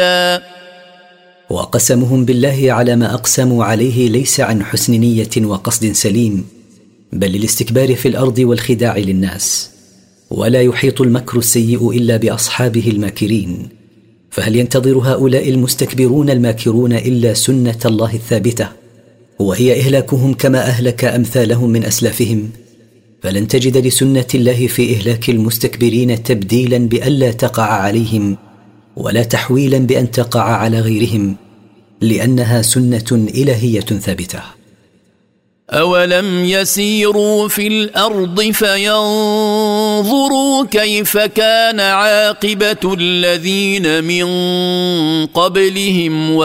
وقسمهم بالله على ما أقسموا عليه ليس عن حسن نية وقصد سليم، بل للاستكبار في الأرض والخداع للناس. ولا يحيط المكر السيء إلا بأصحابه الماكرين، فهل ينتظر هؤلاء المستكبرون الماكرون إلا سنة الله الثابتة، وهي إهلاكهم كما أهلك أمثالهم من أسلافهم؟ فلن تجد لسنة الله في إهلاك المستكبرين تبديلا بألا تقع عليهم، ولا تحويلا بأن تقع على غيرهم، لأنها سنة إلهية ثابتة. أولم يسيروا في الأرض فينظروا كيف كان عاقبة الذين من قبلهم